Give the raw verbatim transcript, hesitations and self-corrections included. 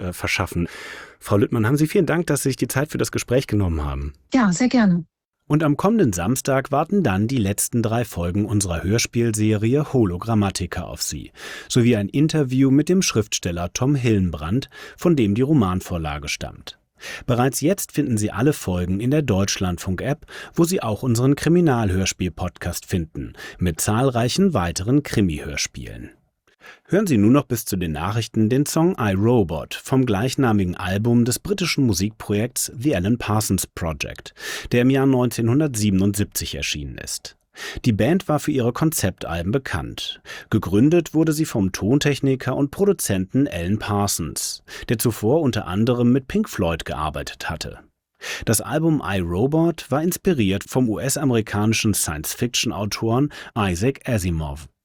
äh, verschaffen. Frau Lüttmann, haben Sie vielen Dank, dass Sie sich die Zeit für das Gespräch genommen haben. Ja, sehr gerne. Und am kommenden Samstag warten dann die letzten drei Folgen unserer Hörspielserie Hologrammatica auf Sie, sowie ein Interview mit dem Schriftsteller Tom Hillenbrand, von dem die Romanvorlage stammt. Bereits jetzt finden Sie alle Folgen in der Deutschlandfunk-App, wo Sie auch unseren Kriminalhörspiel-Podcast finden, mit zahlreichen weiteren Krimi-Hörspielen. Hören Sie nun noch bis zu den Nachrichten den Song I, Robot vom gleichnamigen Album des britischen Musikprojekts The Alan Parsons Project, der im Jahr neunzehnhundertsiebenundsiebzig erschienen ist. Die Band war für ihre Konzeptalben bekannt. Gegründet wurde sie vom Tontechniker und Produzenten Alan Parsons, der zuvor unter anderem mit Pink Floyd gearbeitet hatte. Das Album I, Robot war inspiriert vom U S-amerikanischen Science-Fiction-Autoren Isaac Asimov.